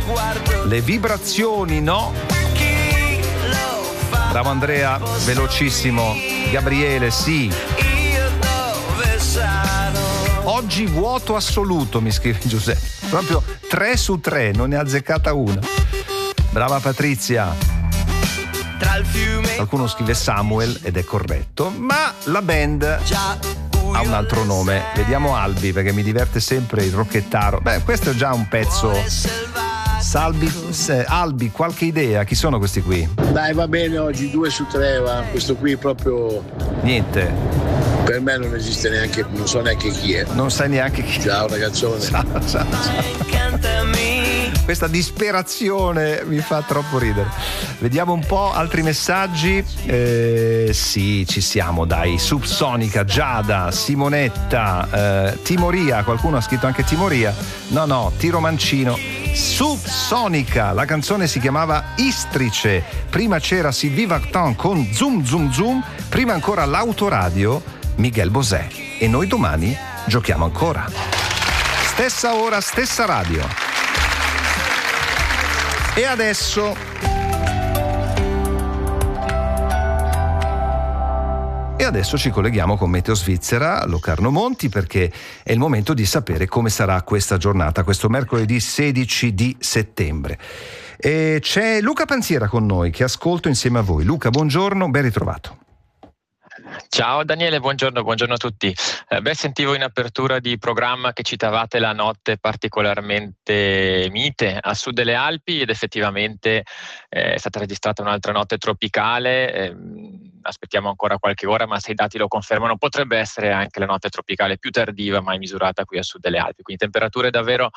Le vibrazioni no. Bravo Andrea, velocissimo. Gabriele, sì. Oggi vuoto assoluto, mi scrive Giuseppe. Proprio 3 su 3, non ne ha azzeccata una. Brava Patrizia. Qualcuno scrive Samuel ed è corretto, ma la band ha un altro nome. Vediamo Albi, perché mi diverte sempre il rocchettaro. Beh, questo è già un pezzo. Albi, qualche idea? Chi sono questi qui? Dai, va bene, oggi 2 su 3, va. Questo qui proprio niente. Per me non esiste neanche, non so neanche chi è. Non sai neanche chi. Ciao ragazzone. Ciao. Questa disperazione mi fa troppo ridere. Vediamo un po' altri messaggi. Sì, ci siamo, dai. Subsonica, Giada, Simonetta, Timoria. Qualcuno ha scritto anche Timoria. No, Tiro Mancino. Subsonica, la canzone si chiamava Istrice. Prima c'era Sylvie Vartan con Zoom Zoom Zoom. Prima ancora l'autoradio, Miguel Bosé. E noi domani giochiamo ancora. Stessa ora, stessa radio. E adesso ci colleghiamo con Meteo Svizzera, Locarno Monti, perché è il momento di sapere come sarà questa giornata, questo mercoledì 16 di settembre. E c'è Luca Panziera con noi, che ascolto insieme a voi. Luca, buongiorno, ben ritrovato. Ciao Daniele, buongiorno a tutti. Sentivo in apertura di programma che citavate la notte particolarmente mite a sud delle Alpi ed effettivamente è stata registrata un'altra notte tropicale. Aspettiamo ancora qualche ora, ma se i dati lo confermano potrebbe essere anche la notte tropicale più tardiva mai misurata qui a sud delle Alpi, quindi temperature davvero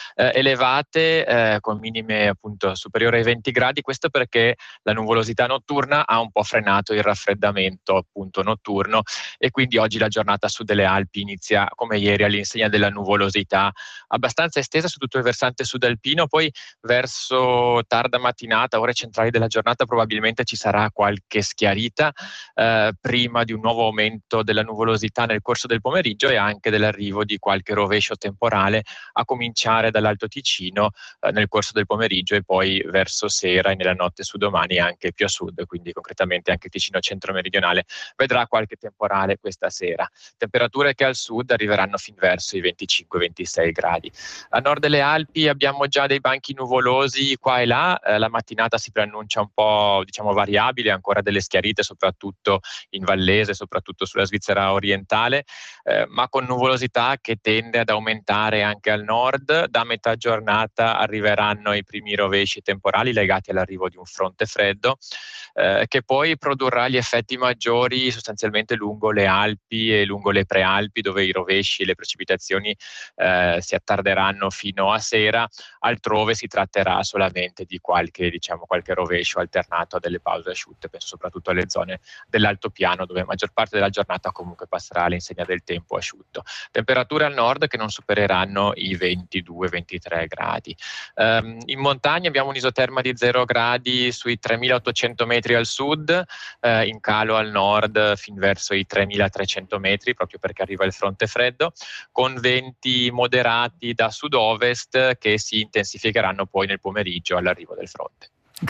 elevate con minime appunto superiori ai 20 gradi. Questo perché la nuvolosità notturna ha un po' frenato il raffreddamento appunto notturno e quindi oggi la giornata a sud delle Alpi inizia come ieri all'insegna della nuvolosità abbastanza estesa su tutto il versante sudalpino. Poi verso tarda mattinata, ore centrali della giornata, probabilmente ci sarà qualche schiarita prima di un nuovo aumento della nuvolosità nel corso del pomeriggio e anche dell'arrivo di qualche rovescio temporale a cominciare dall'Alto Ticino nel corso del pomeriggio e poi verso sera e nella notte su domani anche più a sud, quindi concretamente anche il Ticino centro-meridionale vedrà qualche temporale questa sera. Temperature che al sud arriveranno fin verso i 25-26 gradi. A nord delle Alpi abbiamo già dei banchi nuvolosi qua e là, la mattinata si preannuncia un po' variabile, ancora delle schiarite soprattutto in Vallese, soprattutto sulla Svizzera orientale, ma con nuvolosità che tende ad aumentare anche al nord. Da metà giornata arriveranno i primi rovesci temporali legati all'arrivo di un fronte freddo che poi produrrà gli effetti maggiori sostanzialmente lungo le Alpi e lungo le prealpi, dove i rovesci e le precipitazioni si attarderanno fino a sera. Altrove si tratterà solamente di qualche rovescio alternato a delle pause asciutte, penso soprattutto alle zone dell'altopiano, dove la maggior parte della giornata comunque passerà all'insegna del tempo asciutto. Temperature al nord che non supereranno i 22-23 gradi. In montagna abbiamo un'isoterma di 0 gradi sui 3.800 metri al sud, in calo al nord fin verso i 3.300 metri, proprio perché arriva il fronte freddo, con venti moderati da sud-ovest che si intensificheranno poi nel pomeriggio all'arrivo del fronte.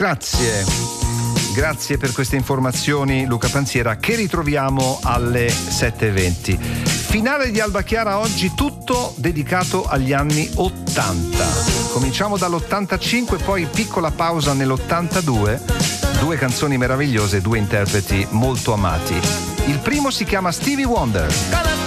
Grazie per queste informazioni, Luca Panziera, che ritroviamo alle 7:20. Finale di Alba Chiara oggi tutto dedicato agli anni 80. Cominciamo dall'85, poi piccola pausa nell'82. 2 canzoni meravigliose, 2 interpreti molto amati. Il primo si chiama Stevie Wonder.